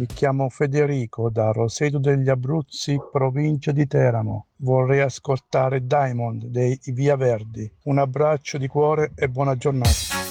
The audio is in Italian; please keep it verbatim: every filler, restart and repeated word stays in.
mi chiamo Federico da Roseto degli Abruzzi, provincia di Teramo. Vorrei ascoltare Diamond dei Via Verdi. Un abbraccio di cuore e buona giornata.